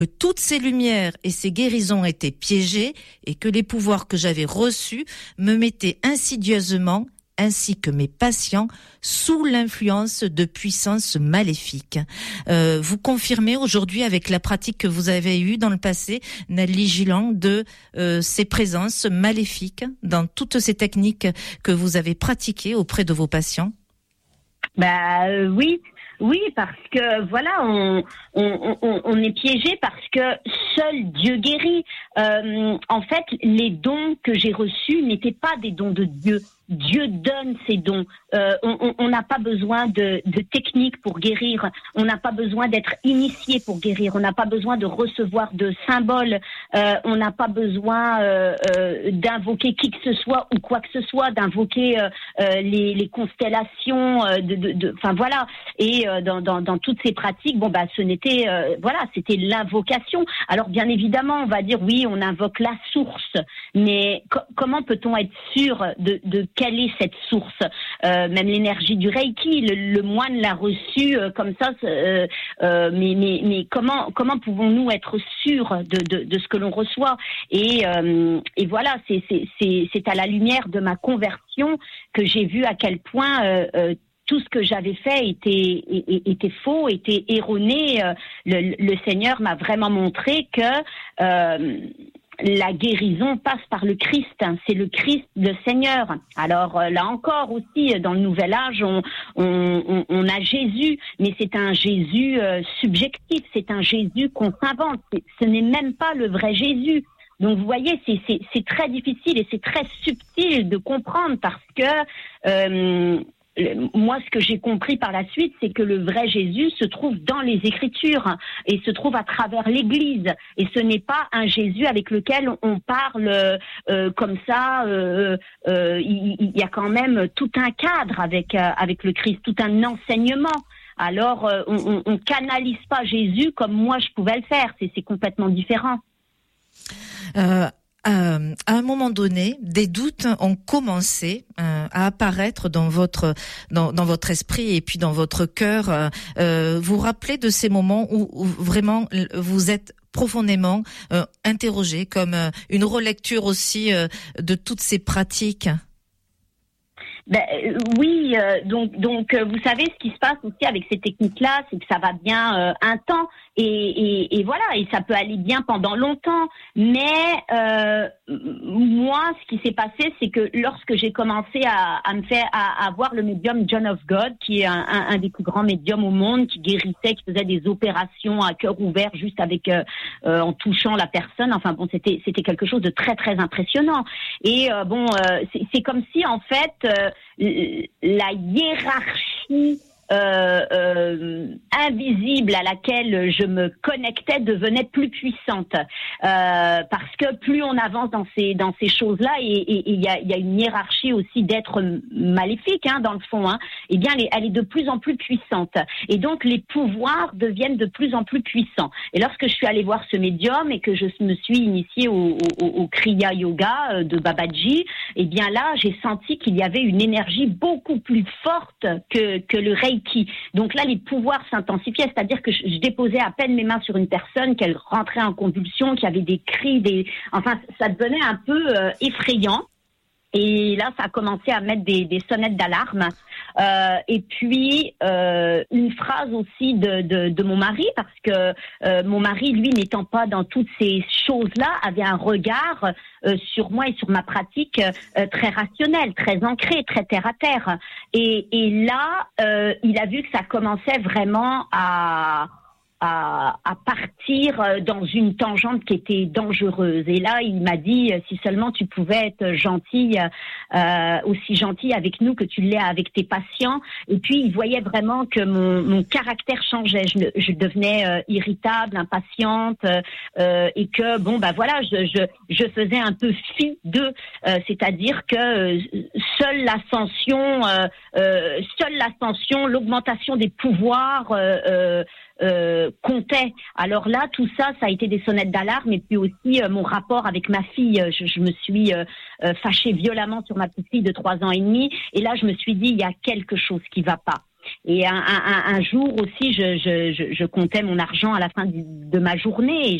que toutes ces lumières et ces guérisons étaient piégées et que les pouvoirs que j'avais reçus me mettaient insidieusement, ainsi que mes patients, sous l'influence de puissances maléfiques. Vous confirmez aujourd'hui, avec la pratique que vous avez eue dans le passé, Nelly Gilland, de ces présences maléfiques dans toutes ces techniques que vous avez pratiquées auprès de vos patients? Oui, parce que voilà, on est piégé parce que seul Dieu guérit. En fait, les dons que j'ai reçus n'étaient pas des dons de Dieu. Dieu donne ses dons. On n'a pas besoin de techniques pour guérir. On n'a pas besoin d'être initié pour guérir. On n'a pas besoin de recevoir de symboles. On n'a pas besoin d'invoquer qui que ce soit ou quoi que ce soit, d'invoquer les constellations. Enfin voilà. Et dans toutes ces pratiques, ce n'était c'était l'invocation. Alors bien évidemment, on va dire oui, on invoque la source, mais comment peut-on être sûr de quelle est cette source? Même l'énergie du Reiki, le moine l'a reçue comme ça, mais comment pouvons-nous être sûrs de ce que l'on reçoit? Et voilà, c'est à la lumière de ma conversion que j'ai vu à quel point tout ce que j'avais fait était faux, était erroné. Le Seigneur m'a vraiment montré que la guérison passe par le Christ. C'est le Christ, le Seigneur. Alors là encore aussi, dans le Nouvel Âge, on a Jésus, mais c'est un Jésus subjectif. C'est un Jésus qu'on s'invente. Ce n'est même pas le vrai Jésus. Donc vous voyez, c'est très difficile et c'est très subtil de comprendre parce que moi, ce que j'ai compris par la suite, c'est que le vrai Jésus se trouve dans les Écritures et se trouve à travers l'Église. Et ce n'est pas un Jésus avec lequel on parle comme ça. Il y a quand même tout un cadre avec le Christ, tout un enseignement. Alors, on canalise pas Jésus comme moi je pouvais le faire. C'est complètement différent. À un moment donné, des doutes ont commencé à apparaître dans votre esprit et puis dans votre cœur. Vous vous rappelez de ces moments où vraiment vous êtes profondément interrogé, comme une relecture aussi de toutes ces pratiques? Oui, donc vous savez, ce qui se passe aussi avec ces techniques-là, c'est que ça va bien un temps et voilà, et ça peut aller bien pendant longtemps. Mais moi, ce qui s'est passé, c'est que lorsque j'ai commencé à voir le médium John of God, qui est un des plus grands médiums au monde, qui guérissait, qui faisait des opérations à cœur ouvert juste avec en touchant la personne. Enfin bon, c'était quelque chose de très très impressionnant. Et c'est comme si en fait la hiérarchie invisible à laquelle je me connectais devenait plus puissante parce que plus on avance dans ces choses-là et il y a une hiérarchie aussi d'êtres maléfiques dans le fond, eh bien elle est de plus en plus puissante et donc les pouvoirs deviennent de plus en plus puissants. Et lorsque je suis allée voir ce médium et que je me suis initiée au Kriya Yoga de Babaji, eh bien là j'ai senti qu'il y avait une énergie beaucoup plus forte que le Reiki. Donc là, les pouvoirs s'intensifiaient, c'est-à-dire que je déposais à peine mes mains sur une personne, qu'elle rentrait en convulsion, qu'il y avait des cris, enfin, ça devenait un peu effrayant. Et là, ça a commencé à mettre des sonnettes d'alarme. Et puis, une phrase aussi de mon mari, parce que mon mari, lui, n'étant pas dans toutes ces choses-là, avait un regard sur moi et sur ma pratique très rationnel, très ancré, très terre à terre. Et là, il a vu que ça commençait vraiment à partir dans une tangente qui était dangereuse. Et là, il m'a dit, si seulement tu pouvais être gentille, aussi gentille avec nous que tu l'es avec tes patients. Et puis, il voyait vraiment que mon caractère changeait. Je devenais irritable, impatiente, et que, je faisais un peu fi d'eux. C'est-à-dire que seule l'ascension, l'augmentation des pouvoirs, comptait. Alors là, tout ça a été des sonnettes d'alarme et puis aussi mon rapport avec ma fille. Je me suis fâchée violemment sur ma petite fille de 3 ans et demi et là, je me suis dit, il y a quelque chose qui va pas. Et un jour aussi, je comptais mon argent à la fin de ma journée.